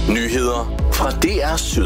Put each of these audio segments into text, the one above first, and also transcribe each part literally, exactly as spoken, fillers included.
Nyheder fra D R Syd.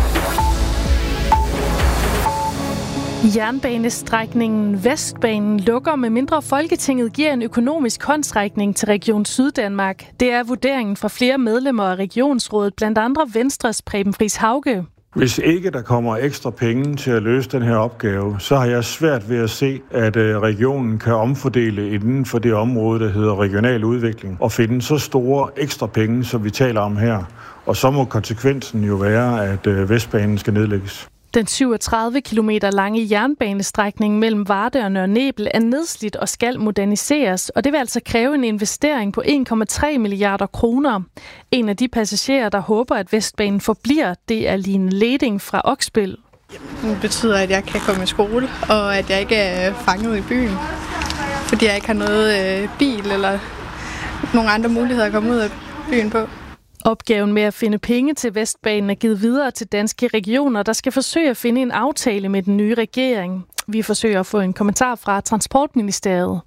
Jernbanestrækningen Vestbanen lukker, med mindre Folketinget giver en økonomisk håndsrækning til Region Syddanmark. Det er vurderingen fra flere medlemmer af regionsrådet, blandt andre Venstres Preben Friis-Hauge. Hvis ikke der kommer ekstra penge til at løse den her opgave, så har jeg svært ved at se, at regionen kan omfordele inden for det område, der hedder regional udvikling, og finde så store ekstra penge, som vi taler om her. Og så må konsekvensen jo være, at Vestbanen skal nedlægges. Den syvogtredive kilometer lange jernbanestrækning mellem Varde og Nørre Nebel er nedslidt og skal moderniseres, og det vil altså kræve en investering på en komma tre milliarder kroner. En af de passagerer, der håber, at Vestbanen forbliver, det er Line Leding fra Oksbøl. Det betyder, at jeg kan komme i skole, og at jeg ikke er fanget i byen, fordi jeg ikke har noget bil eller nogle andre muligheder at komme ud af byen på. Opgaven med at finde penge til Vestbanen er givet videre til Danske Regioner, der skal forsøge at finde en aftale med den nye regering. Vi forsøger at få en kommentar fra Transportministeriet.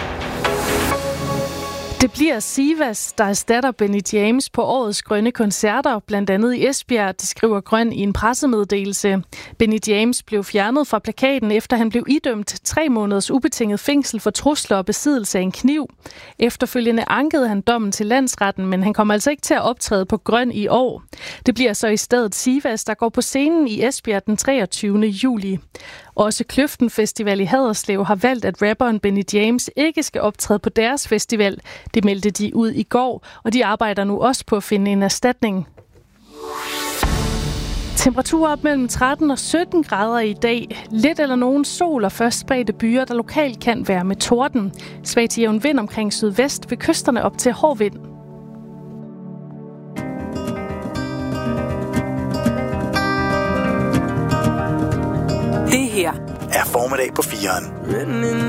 Det bliver Sivas, der erstatter Benny James på årets grønne koncerter, blandt andet i Esbjerg, det skriver Grøn i en pressemeddelelse. Benny James blev fjernet fra plakaten, efter han blev idømt tre måneders ubetinget fængsel for trusler og besiddelse af en kniv. Efterfølgende ankede han dommen til landsretten, men han kommer altså ikke til at optræde på Grøn i år. Det bliver så i stedet Sivas, der går på scenen i Esbjerg den treogtyvende juli. Også Kløften Festival i Haderslev har valgt, at rapperen Benny James ikke skal optræde på deres festival. Det meldte de ud i går, og de arbejder nu også på at finde en erstatning. Temperaturer op mellem tretten og sytten grader i dag. Lidt eller nogen sol og først spredte byer, der lokalt kan være med torden. Svag til jævn vind omkring sydvest, ved kysterne op til hård vind. Det her er Formiddag på fireren.